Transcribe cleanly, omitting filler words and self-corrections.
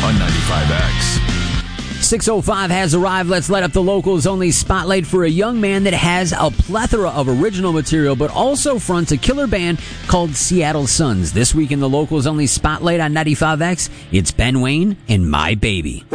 on 95X. 6:05 has arrived. Let's light up the locals only spotlight for a young man that has a plethora of original material, but also fronts a killer band called Seattle Suns. This week in the locals only spotlight on 95X, it's Ben Wayne and My Baby.